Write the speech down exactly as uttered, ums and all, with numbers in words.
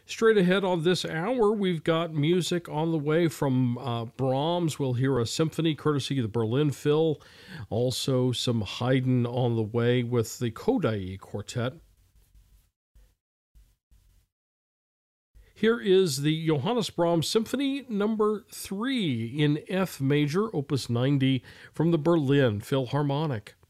Straight ahead on this hour, we've got music on the way from uh, Brahms. We'll hear a symphony courtesy of the Berlin Phil. Also, some Haydn on the way with the Kodály Quartet. Here is the Johannes Brahms Symphony Number three in F major, Opus ninety, from the Berlin Philharmonic.